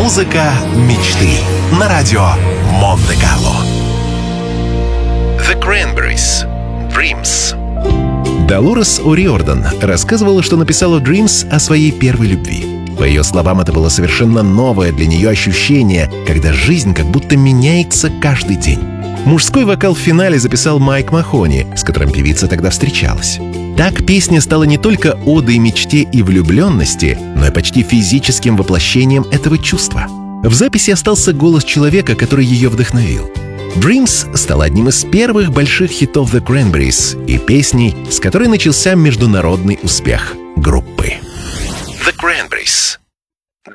Музыка мечты на радио Монте-Карло. The Cranberries. Dreams. Долорес О'Риордан рассказывала, что написала «Dreams» о своей первой любви. По ее словам, это было совершенно новое для нее ощущение, когда жизнь как будто меняется каждый день. Мужской вокал в финале записал Майк Махони, с которым певица тогда встречалась. Так песня стала не только одой мечте и влюбленности, но и почти физическим воплощением этого чувства. В записи остался голос человека, который ее вдохновил. «Dreams» стала одним из первых больших хитов The Cranberries и песней, с которой начался международный успех группы. The Cranberries.